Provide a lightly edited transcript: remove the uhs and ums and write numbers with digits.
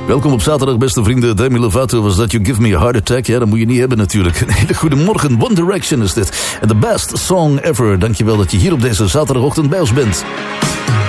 Welkom op zaterdag, beste vrienden. Demi Lovato was dat You Give Me a Heart Attack. Ja, dat moet je niet hebben natuurlijk. Een hele goede morgen. One Direction is dit. En the best song ever. Dankjewel dat je hier op deze zaterdagochtend bij ons bent.